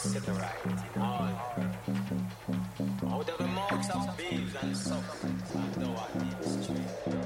set right in all. Out of the mouths of babes and suckers,